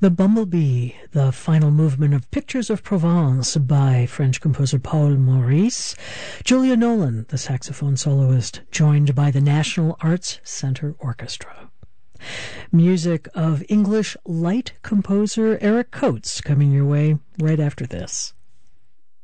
The Bumblebee, the final movement of Pictures of Provence by French composer Paul Maurice. Julia Nolan, the saxophone soloist, joined by the National Arts Center Orchestra. Music of English light composer Eric Coates coming your way right after this.